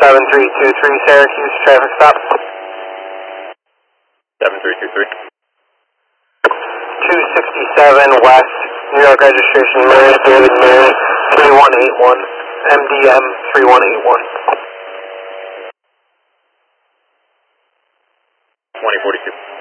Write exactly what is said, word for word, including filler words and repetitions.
seven three two three Syracuse, traffic stop. seven three two three. two sixty-seven West, New York registration, Mary David Mary, three one eight one, M D M three one eight one. twenty forty-two.